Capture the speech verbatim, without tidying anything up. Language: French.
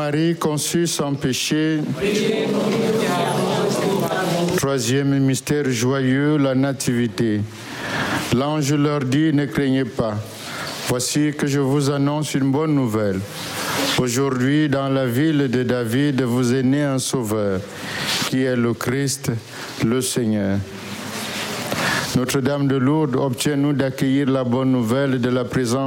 Marie conçue sans péché. Troisième mystère joyeux, la nativité. L'ange leur dit, ne craignez pas. Voici que je vous annonce une bonne nouvelle. Aujourd'hui, dans la ville de David, vous est né un sauveur, qui est le Christ, le Seigneur. Notre-Dame de Lourdes, obtiens-nous d'accueillir la bonne nouvelle de la présence